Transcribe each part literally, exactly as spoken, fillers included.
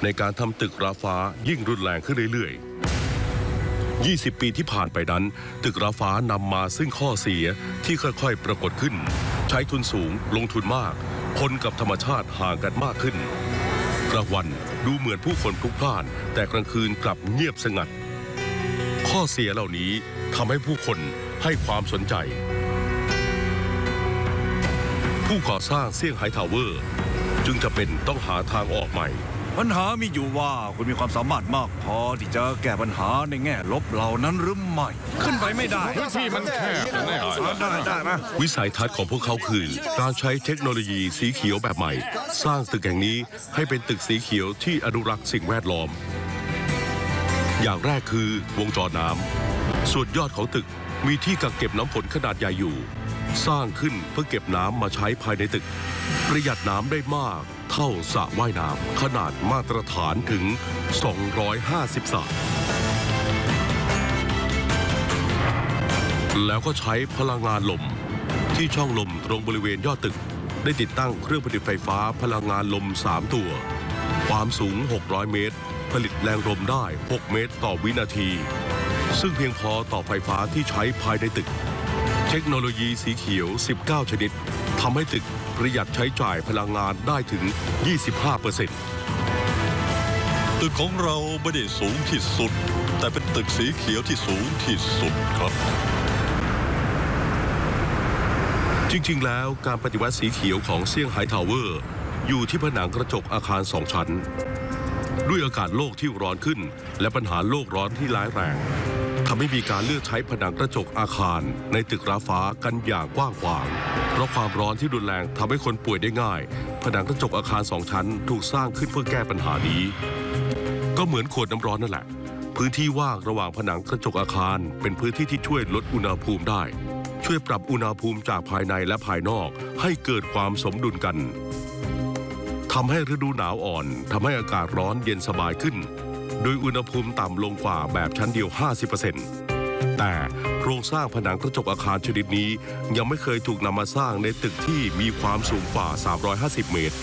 ในการทำตึกระฟ้ายิ่งรุนแรงขึ้นเรื่อยๆ ยี่สิบ ปีที่ผ่านไปนั้นตึกระฟ้านำมาซึ่งข้อเสียที่ค่อยๆปรากฏขึ้นใช้ทุนสูงลงทุนมากคนกับธรรมชาติห่างกันมากขึ้นกลางวันดูเหมือนผู้คนพลุกพล่านแต่กลางคืนกลับเงียบสงัดข้อเสียเหล่านี้ทำให้ผู้คนให้ความสนใจผู้ก่อสร้างเซี่ยงไฮ้ทาวเวอร์จึงจะเป็นต้องหาทางออกใหม่ปัญหามีอยู่ว่าคุณมีความสามารถมากพอที่จะแก้ปัญหาในแง่ลบเหล่านั้นหรือไม่ขึ้นไปไม่ได้พื้นที่มันแคบแน่ได้ได้ไหมวิสัยทัศน์ของพวกเขาคือการใช้เทคโนโลยีสีเขียวแบบใหม่สร้างตึกแห่งนี้ให้เป็นตึกสีเขียวที่อนุรักษ์สิ่งแวดล้อมอย่างแรกคือวงจรน้ำส่วนยอดของตึกมีที่กักเก็บน้ำฝนขนาดใหญ่อยู่สร้างขึ้นเพื่อเก็บน้ำมาใช้ภายในตึกประหยัดน้ำได้มากเท่าสระว่ายน้ำขนาดมาตรฐานถึงสองร้อยห้าสิบสระแล้วก็ใช้พลังงานลมที่ช่องลมตรงบริเวณยอดตึกได้ติดตั้งเครื่องผลิตไฟฟ้าพลังงานลมสามตัวความสูงหกร้อยเมตรผลิตแรงลมได้หกเมตรต่อวินาทีซึ่งเพียงพอต่อไฟฟ้าที่ใช้ภายในตึกเทคโนโลยีสีเขียวสิบเก้าชนิดทำให้ตึกประหยัดใช้จ่ายพลังงานได้ถึง ยี่สิบห้าเปอร์เซ็นต์ตึกของเราไม่ได้สูงที่สุดแต่เป็นตึกสีเขียวที่สูงที่สุดครับจริงๆแล้วการปฏิวัติสีเขียวของเซี่ยงไฮ้ทาวเวอร์อยู่ที่ผนังกระจกอาคารสองชั้นด้วยอากาศโลกที่ร้อนขึ้นและปัญหาโลกร้อนที่ร้ายแรงทำให้มีการเลือกใช้ผนังกระจกอาคารในตึกระฟ้ากันอย่างกว้างขวางเพราะความร้อนที่รุนแรงทำให้คนป่วยได้ง่ายผนังกระจกอาคารสองชั้นถูกสร้างขึ้นเพื่อแก้ปัญหานี้ก็เหมือนขวดน้ำร้อนนั่นแหละพื้นที่ว่างระหว่างผนังกระจกอาคารเป็นพื้นที่ที่ช่วยลดอุณหภูมิได้ช่วยปรับอุณหภูมิจากภายในและภายนอกให้เกิดความสมดุลกันทำให้ฤดูหนาวอ่อนทำให้อากาศร้อนเย็นสบายขึ้นโดยอุณหภูมิต่ำลงกว่าแบบชั้นเดียว ห้าสิบเปอร์เซ็นต์ แต่โครงสร้างผนังกระจกอาคารชนิดนี้ยังไม่เคยถูกนำมาสร้างในตึกที่มีความสูงกว่าสามร้อยห้าสิบเมตร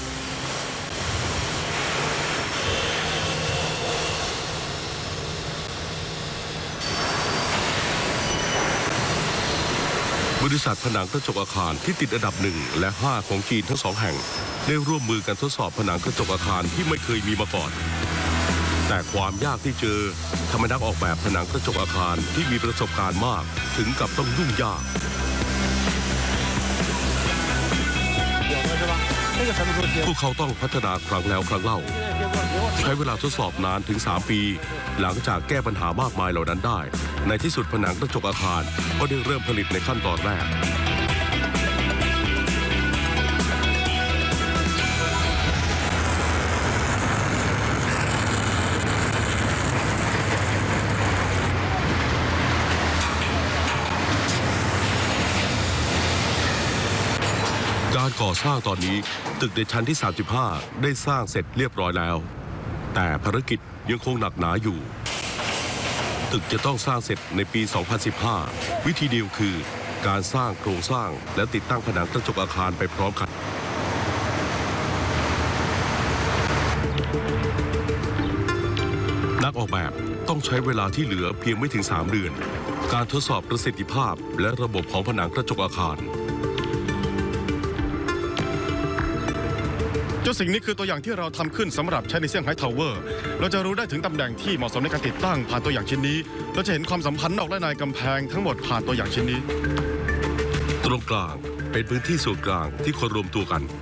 บริษัทผนังกระจกอาคารที่ติดอันดับหนึ่งและห้าของจีนทั้งสองแห่งได้ร่วมมือกันทดสอบผนังกระจกอาคารที่ไม่เคยมีมาก่อนแต่ความยากที่เจอทำให้นักออกแบบผนังกระจกอาคารที่มีประสบการณ์มากถึงกับต้องยุ่งยากพวกเขาต้องพัฒนาครั้งแล้วครั้งเล่าใช้เวลาทดสอบนานถึงสามปีหลังจากแก้ปัญหามากมายเหล่านั้นได้ในที่สุดผนังกระจกอาคารก็ได้เริ่มผลิตในขั้นตอนแรกการก่อสร้างตอนนี้ตึกในชั้นที่สามสิบห้าได้สร้างเสร็จเรียบร้อยแล้วแต่ภารกิจยังคงหนักหนาอยู่ตึกจะต้องสร้างเสร็จในปี สองพันสิบห้า วิธีเดียวคือการสร้างโครงสร้างและติดตั้งผนังกระจกอาคารไปพร้อมกันนักออกแบบต้องใช้เวลาที่เหลือเพียงไม่ถึงสามเดือนการทดสอบประสิทธิภาพและระบบของผนังกระจกอาคารเจ้าสิ่งนี้คือตัวอย่างที่เราทำขึ้นสำหรับใช้ในเซี่ยงไฮ้ทาวเวอร์เราจะรู้ได้ถึงตำแหน่งที่เหมาะสมในการติดตั้งผ่านตัวอย่างชิ้นนี้เราจะเห็นความสัมพันธ์นอกและในกำแพงทั้งหมดผ่านตัวอย่างชิ้นนี้ตรงกลางเป็นพื้นที่ส่วนกลางที่คนรวมตัวกัน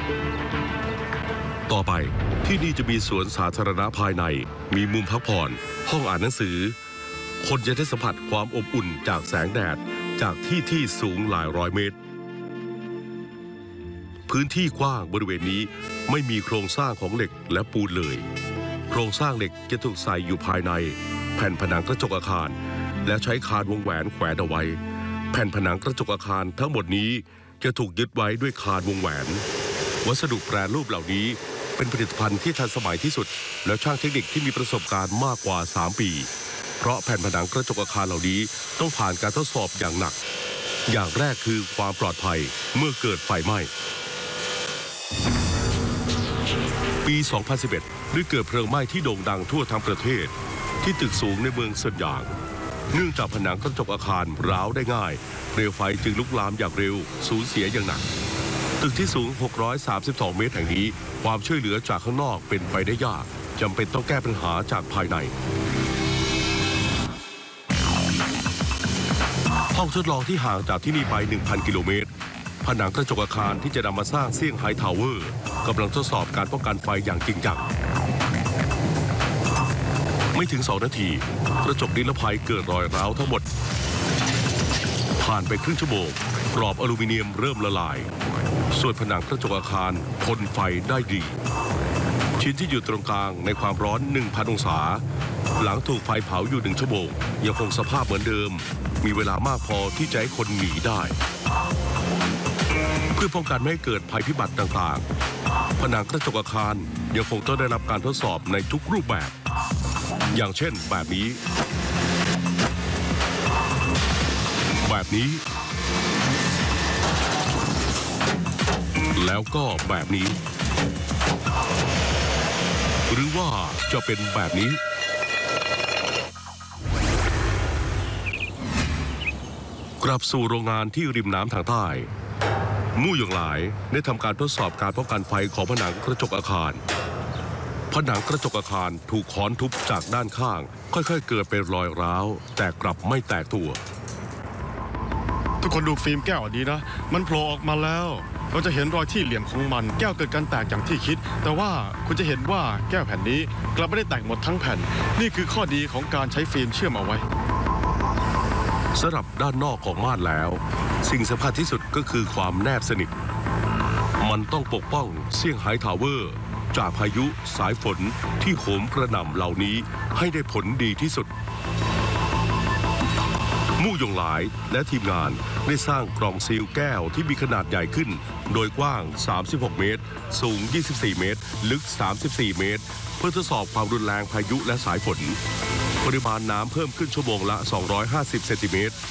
ต่อไปที่นี่จะมีสวนสาธารณะภายในมีมุมพักผ่อนห้องอ่านหนังสือคนจะได้สัมผัสความอบอุ่นจากแสงแดดจากที่ที่สูงหลายร้อยเมตรพื้นที่กว้างบริเวณนี้ไม่มีโครงสร้างของเหล็กและปูนเลยโครงสร้างเหล็กจะถูกใส่อยู่ภายในแผ่นผนังกระจกอาคารและใช้คานวงแหวนแขวนเอาไว้แผ่นผนังกระจกอาคารทั้งหมดนี้จะถูกยึดไว้ด้วยคานวงแหวนวัสดุแปรรูปเหล่านี้เป็นผลิตภัณฑ์ที่ทันสมัยที่สุดและช่างเทคนิคที่มีประสบการณ์มากกว่าสามปีเพราะแผ่นผนังกระจกอาคารเหล่านี้ต้องผ่านการทดสอบอย่างหนักอย่างแรกคือความปลอดภัยเมื่อเกิดไฟไหม้ปปี สองพันสิบเอ็ด ได้เกิดเพลิงไหม้ที่โด่งดังทั่วทั้งประเทศที่ตึกสูงในเมืองเซินหยางเนื่องจากผนังกระจกอาคารร้าวได้ง่ายเปลวไฟจึงลุกลามอย่างเร็วสูญเสียอย่างหนักตึกที่สูง หกร้อยสามสิบสอง เมตรแห่งนี้ความช่วยเหลือจากข้างนอกเป็นไปได้ยากจำเป็นต้องแก้ปัญหาจากภายในห้องทดลองที่ห่างจากที่นี่ไป หนึ่งพัน กิโลเมตรผนังกระจกอาคารที่จะนำมาสร้างเซี่ยงไฮ้ทาวเวอร์กำลังทดสอบการป้องกันไฟอย่างจริงจังไม่ถึงสองนาทีกระจกนิรภัยเกิดรอยร้าวทั้งหมดผ่านไปครึ่งชั่วโมงกรอบอลูมิเนียมเริ่มละลายส่วนผนังกระจกอาคารทนไฟได้ดีชิ้นที่อยู่ตรงกลางในความร้อน หนึ่งพัน องศาหลังถูกไฟเผาอยู่หนึ่งชั่วโมงยังคงสภาพเหมือนเดิมมีเวลามากพอที่จะให้คนหนีได้เพื่อป้องกันไม่ให้เกิดภัยพิบัติต่างๆผนังกระจกอาคารยังคงต้องได้รับการทดสอบในทุกรูปแบบอย่างเช่นแบบนี้แบบนี้แล้วก็แบบนี้หรือว่าจะเป็นแบบนี้กลับสู่โรงงานที่ริมน้ำทางใต้มู่หยงหลายได้ทำการทดสอบการป้องกันไฟของผนังกระจกอาคารผนังกระจกอาคารถูกค้อนทุบจากด้านข้างค่อยๆเกิดเป็นรอยร้าวแต่กลับไม่แตกตัวทุกคนดูฟิล์มแก้วอันนี้นะมันโผล่ออกมาแล้วเราจะเห็นรอยที่เหลี่ยมของมันแก้วเกิดการแตกอย่างที่คิดแต่ว่าคุณจะเห็นว่าแก้วแผ่นนี้กลับไม่ได้แตกหมดทั้งแผ่นนี่คือข้อดีของการใช้ฟิล์มเชื่อมเอาไว้สำหรับด้านนอกของม่านแล้วสิ่งสำคัญที่สุดก็คือความแนบสนิทมันต้องปกป้องเซี่ยงไฮ้ทาวเวอร์จากพายุสายฝนที่โหมกระหน่ำเหล่านี้ให้ได้ผลดีที่สุดมู่หยงหลายและทีมงานได้สร้างกล่องซีลแก้วที่มีขนาดใหญ่ขึ้นโดยกว้างสามสิบหกเมตรสูงยี่สิบสี่เมตรลึกสามสิบสี่เมตรเพื่อทดสอบความรุนแรงพายุและสายฝนปริมาณน้ำเพิ่มขึ้นชั่วโมงละสองร้อยห้าสิบเซนติเมตร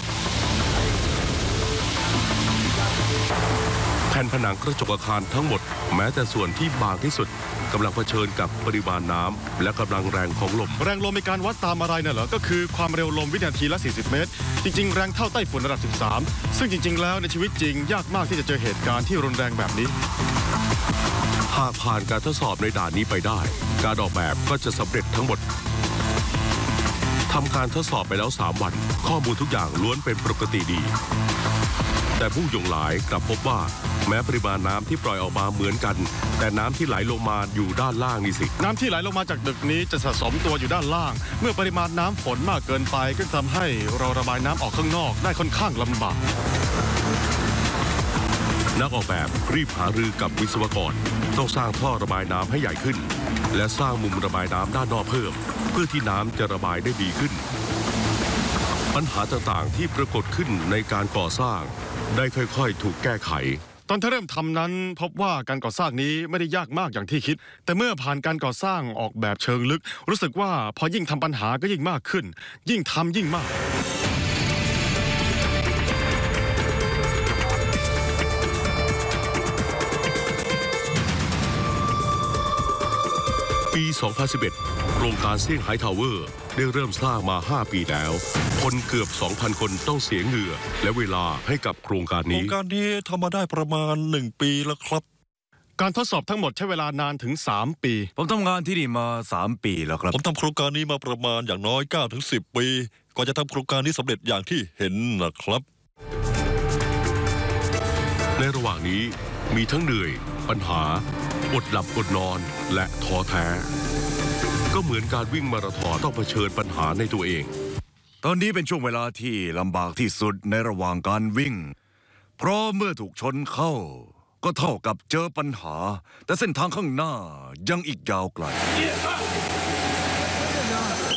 แผ่นผนังกระจกอาคารทั้งหมดแม้แต่ส่วนที่บางที่สุดกำลังเผชิญกับปริมาณน้ำและกำลังแรงของลมแรงลมมีการวัดตามอะไรน่ะเหรอก็คือความเร็วลมวินาทีละสี่สิบเมตรจริงๆแรงเท่าไต้ฝุ่นระดับสิบสามซึ่งจริงๆแล้วในชีวิตจริงยากมากที่จะเจอเหตุการณ์ที่รุนแรงแบบนี้หากผ่านการทดสอบในด่านนี้ไปได้การออกแบบก็จะสำเร็จทั้งหมดทำการทดสอบไปแล้วสามวันข้อมูลทุกอย่างล้วนเป็นปกติดีแต่มู่หยงหลายกลับพบว่าแม้ปริมาณน้ำที่ปล่อยออกมาเหมือนกันแต่น้ำที่ไหลลงมาอยู่ด้านล่างนี่สิน้ำที่ไหลลงมาจากตึกนี้จะสะสมตัวอยู่ด้านล่างเมื่อปริมาณน้ำฝนมากเกินไปก็ทำให้เราระบายน้ำออกข้างนอกได้ค่อนข้างลำบากนักออกแบบรีบหารือกับวิศวกรต้องสร้างท่อระบายน้ำให้ใหญ่ขึ้นและสร้างมุมระบายน้ำด้านนอกเพิ่มเพื่อที่น้ำจะระบายได้ดีขึ้นปัญหาต่างๆที่ปรากฏขึ้นในการก่อสร้างได้ค่อยๆถูกแก้ไขตอนที่เริ่มทำนั้นพบว่าการก่อสร้างนี้ไม่ได้ยากมากอย่างที่คิดแต่เมื่อผ่านการก่อสร้างออกแบบเชิงลึกรู้สึกว่าพอยิ่งทำปัญหาก็ยิ่งมากขึ้นยิ่งทำยิ่งมากปี สองพันสิบเอ็ด โครงการเซี่ยงไฮ้ทาวเวอร์ได้เริ่มสร้างมา ห้า ปีแล้วคนเกือบ สองพัน คนต้องเสียเหงื่อและเวลาให้กับโครงการนี้โครงการนี้ทำมาได้ประมาณหนึ่งปีแล้วครับการทดสอบทั้งหมดใช้เวลานานถึงสามปีผมทำงานที่นี่มาสามปีแล้วครับผมทำโครงการนี้มาประมาณอย่างน้อย เก้าถึงสิบ ปีกว่าจะทำโครงการนี้สำเร็จอย่างที่เห็นนะครับในระหว่างนี้มีทั้งเหนื่อยปัญหาอดหลับอดนอนและท้อแท้ก็เหมือนการวิ่งมาราธอนต้องเผชิญปัญหาในตัวเองตอนนี้เป็นช่วงเวลาที่ลำบากที่สุดในระหว่างการวิ่งเพราะเมื่อถูกชนเข้าก็เท่ากับเจอปัญหาแต่เส้นทางข้างหน้ายังอีกยาวไกล